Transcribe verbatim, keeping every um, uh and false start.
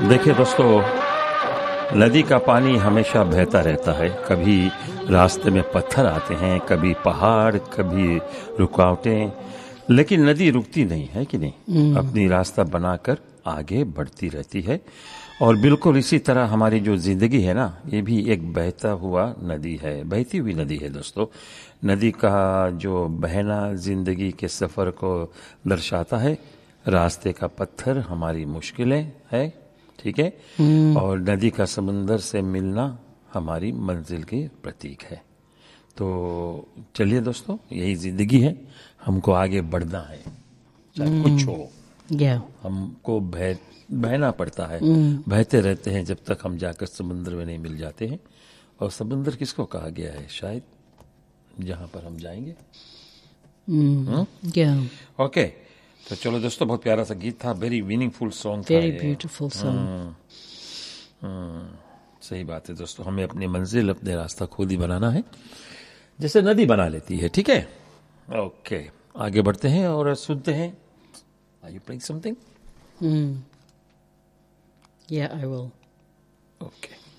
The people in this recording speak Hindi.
देखिए दोस्तों, नदी का पानी हमेशा बहता रहता है। कभी रास्ते में पत्थर आते हैं, कभी पहाड़, कभी रुकावटें, लेकिन नदी रुकती नहीं है कि नहीं, अपनी रास्ता बनाकर आगे बढ़ती रहती है। और बिल्कुल इसी तरह हमारी जो जिंदगी है ना, ये भी एक बहता हुआ नदी है, बहती हुई नदी है दोस्तों। नदी का जो बहना जिंदगी के सफर को दर्शाता है। रास्ते का पत्थर हमारी मुश्किलें है, ठीक है, और नदी का समुंदर से मिलना हमारी मंजिल के प्रतीक है। तो चलिए दोस्तों, यही जिंदगी है, हमको आगे बढ़ना है, चाहे कुछ हो। Yeah. हमको बह बहना पड़ता है, बहते रहते हैं जब तक हम जाकर समुद्र में नहीं मिल जाते हैं। और समुद्र किसको कहा गया है? शायद जहां पर हम जाएंगे। Mm. Yeah. ओके, तो चलो दोस्तों, बहुत प्यारा सा गीत था, वेरी मीनिंगफुल सॉन्ग था Very ये। beautiful song. हम्म, सही बात है दोस्तों, हमें अपनी मंजिल, अपने रास्ता खुद ही बनाना है, जैसे नदी बना लेती है, ठीक है। ओके, आगे बढ़ते हैं और सुनते हैं। Are you playing something? Mm. Yeah, I will. Okay.